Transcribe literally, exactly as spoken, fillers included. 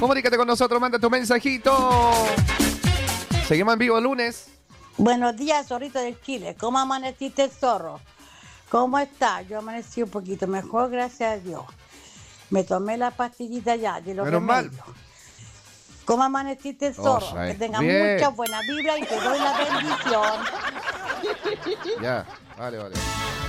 Comunícate con nosotros, manda tu mensajito. Seguimos en vivo el lunes. Buenos días, zorrito del Chile. ¿Cómo amaneciste, zorro? ¿Cómo estás? Yo amanecí un poquito mejor, gracias a Dios. Me tomé la pastillita ya de los Menos mal. remedios. ¿Cómo amaneciste, zorro? Oh, que tengas bien. mucha buena vibra y te doy la bendición. Ya, vale, vale.